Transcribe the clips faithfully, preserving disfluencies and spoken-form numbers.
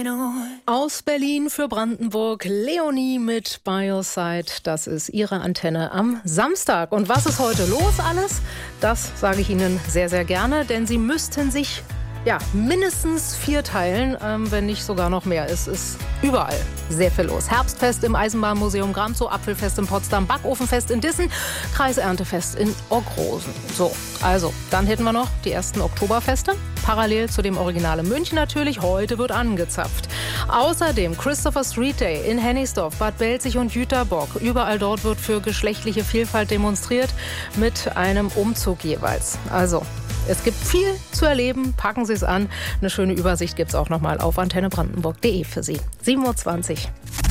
Aus Berlin für Brandenburg, Leonie mit By Your Side. Das ist ihre Antenne am Samstag. Und was ist heute los alles? Das sage ich Ihnen sehr, sehr gerne, denn Sie müssten sich ja mindestens vier teilen, ähm, wenn nicht sogar noch mehr. Es ist überall sehr viel los. Herbstfest im Eisenbahnmuseum Gramzow, Apfelfest in Potsdam, Backofenfest in Dissen, Kreiserntefest in Ockrosen. So, also, dann hätten wir noch die ersten Oktoberfeste. Parallel zu dem Original in München natürlich. Heute wird angezapft. Außerdem Christopher Street Day in Hennigsdorf, Bad Belzig und Jüterbock. Überall dort wird für geschlechtliche Vielfalt demonstriert, mit einem Umzug jeweils. Also, es gibt viel zu erleben. Packen Sie es an. Eine schöne Übersicht gibt es auch noch mal auf antenne brandenburg punkt de für Sie. sieben Uhr zwanzig.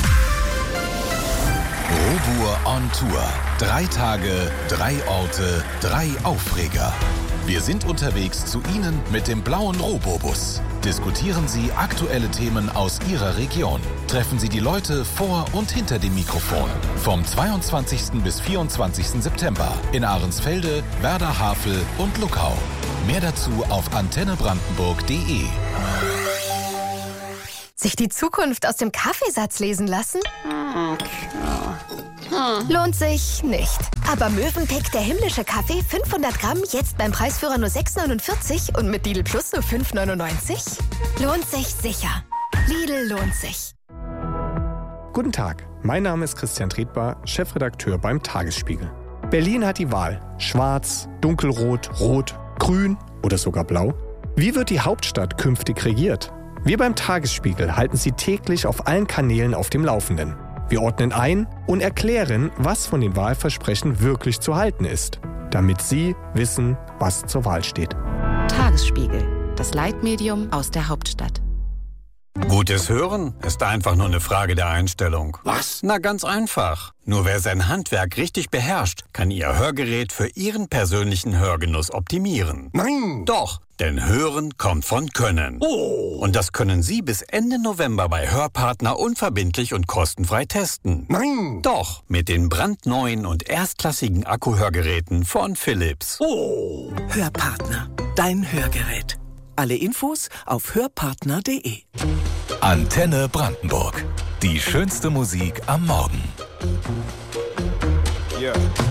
Robur on Tour. Drei Tage, drei Orte, drei Aufreger. Wir sind unterwegs zu Ihnen mit dem blauen Robobus. Diskutieren Sie aktuelle Themen aus Ihrer Region. Treffen Sie die Leute vor und hinter dem Mikrofon. Vom zweiundzwanzigsten bis vierundzwanzigsten September in Ahrensfelde, Werder-Havel und Luckau. Mehr dazu auf antenne brandenburg punkt de. Sich die Zukunft aus dem Kaffeesatz lesen lassen? Lohnt sich nicht. Aber Mövenpick, der himmlische Kaffee, fünfhundert Gramm, jetzt beim Preisführer nur sechs neunundvierzig und mit Lidl Plus nur fünf neunundneunzig? Lohnt sich sicher. Lidl lohnt sich. Guten Tag, mein Name ist Christian Trietbar, Chefredakteur beim Tagesspiegel. Berlin hat die Wahl. Schwarz, dunkelrot, rot, grün oder sogar blau. Wie wird die Hauptstadt künftig regiert? Wir beim Tagesspiegel halten Sie täglich auf allen Kanälen auf dem Laufenden. Wir ordnen ein und erklären, was von den Wahlversprechen wirklich zu halten ist, damit Sie wissen, was zur Wahl steht. Tagesspiegel, das Leitmedium aus der Hauptstadt. Gutes Hören ist einfach nur eine Frage der Einstellung. Was? Na, ganz einfach. Nur wer sein Handwerk richtig beherrscht, kann Ihr Hörgerät für Ihren persönlichen Hörgenuss optimieren. Nein! Doch, denn Hören kommt von Können. Oh! Und das können Sie bis Ende November bei Hörpartner unverbindlich und kostenfrei testen. Nein! Doch, mit den brandneuen und erstklassigen Akkuhörgeräten von Philips. Oh! Hörpartner, dein Hörgerät. Alle Infos auf hörpartner punkt de. Antenne Brandenburg. Die schönste Musik am Morgen. Yeah.